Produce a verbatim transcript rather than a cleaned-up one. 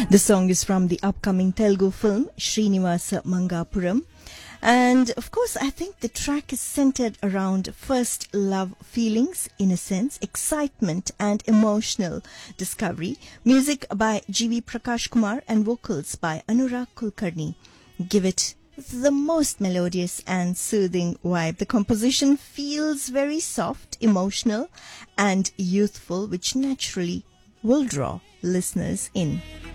The song is from the upcoming Telugu film Srinivasa Mangapuram. And of course, I think the track is centered around first love feelings, innocence, excitement, and emotional discovery. Music by G V Prakash Kumar and vocals by Anurag Kulkarni give it the most melodious and soothing vibe. The composition feels very soft, emotional, and youthful, which naturally will draw listeners in.